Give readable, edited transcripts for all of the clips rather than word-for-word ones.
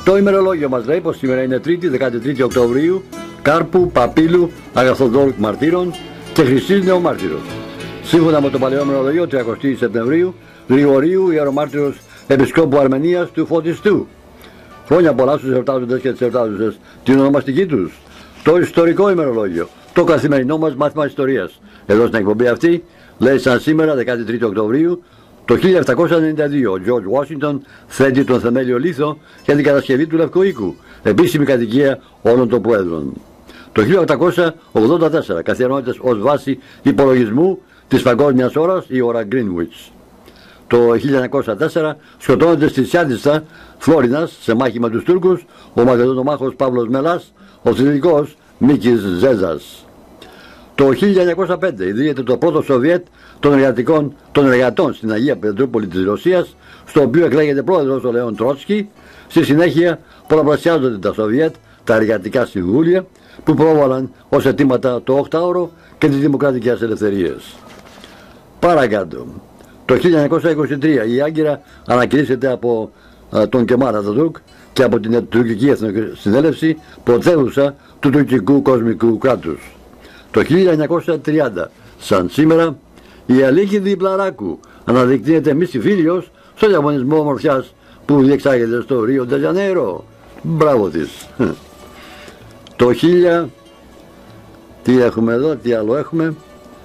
Το ημερολόγιο μας λέει πως σήμερα είναι 3η, 13η Οκτωβρίου, Κάρπου, Παπύλου, Αγαθοδόρου Μαρτύρων και Χρυσής Νεομάρτυρος. Σύμφωνα με το παλαιό ημερολόγιο, 30 Σεπτεμβρίου, Γρηγορίου, ιερομάρτυρος Επισκόπου Αρμενίας του Φωτιστού. Χρόνια πολλά στους εορτάζοντες και τις εορτάζουσες την ονομαστική τους. Το ιστορικό ημερολόγιο, το καθημερινό μας μάθημα ιστορίας. Εδώ στην εκπομπή αυτή λέει σαν σήμερα, 13 Οκτωβρίου, το 1792 ο George Washington θέτει τον θεμέλιο λίθο για την κατασκευή του Λευκού Οίκου, επίσημη κατοικία όλων των προέδρων. Το 1884 καθιερώνεται ως βάση υπολογισμού της παγκόσμιας ώρας η ώρα Greenwich. Το 1904 σκοτώνεται στη Σιάντιστα, Φλόρινας, σε μάχη με τους Τούρκους, ο Μακεδονομάχος Παύλος Μελάς, ο Θηλυκός Μίκης Ζέζας. Το 1905 ιδρύεται το πρώτο Σοβιέτ των εργατών στην Αγία Πετρούπολη της Ρωσίας, στο οποίο εκλέγεται πρόεδρος ο Λέων Τρότσκι. Στη συνέχεια πολλαπλασιάζονται τα Σοβιέτ, τα εργατικά συμβούλια, που πρόβαλαν ως αιτήματα το 8ωρο και τις δημοκρατικές ελευθερίες. Παρακάτω. Το 1923 η Άγκυρα ανακηρύσσεται από τον Κεμάλ Ατατούρκ και από την τουρκική εθνοσυνέλευση πρωτεύουσα του τουρκικού κοσμικού κράτους. Το 1930, σαν σήμερα, η Αλίκη Διπλαράκου αναδεικνύεται μη συμφίλιος στο διαγωνισμό ομορφιάς που διεξάγεται στο Ρίο ντε Ζανέιρο. Μπράβο της. Το 1000, τι έχουμε εδώ, τι άλλο έχουμε.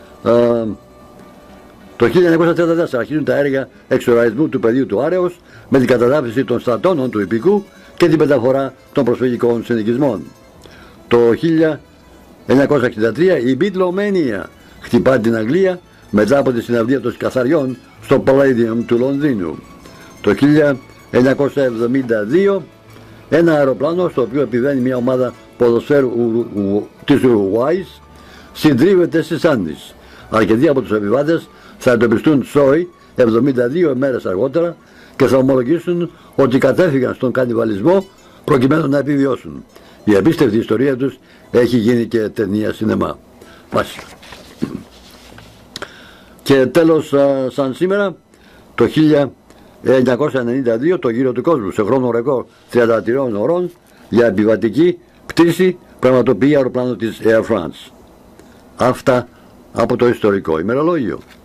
Το 1934 αρχίζουν τα έργα εξοραϊσμού του πεδίου του Άρεως με την καταδάφιση των στρατώνων του Ιππικού και την μεταφορά των προσφυγικών συνοικισμών. Το 1963 η Beatlemania χτυπά την Αγγλία μετά από τη συναυλία των Καθαριών στο Palladium του Λονδίνου. Το 1972 ένα αεροπλάνο στο οποίο επιβαίνει μια ομάδα ποδοσφαίρου της Ουρουάης συντρίβεται στις Άνδης. Αρκετοί από τους επιβάτες θα εντοπιστούν σόι 72 μέρες αργότερα και θα ομολογήσουν ότι κατέφυγαν στον κανιβαλισμό προκειμένου να επιβιώσουν. Η απίστευτη ιστορία τους έχει γίνει και ταινία σινεμά. Μάλιστα. Και τέλος, σαν σήμερα, το 1992 το γύρο του κόσμου σε χρόνο ρεκόρ 33 ωρών για επιβατική πτήση πραγματοποιεί αεροπλάνο της Air France. Αυτά από το ιστορικό ημερολόγιο.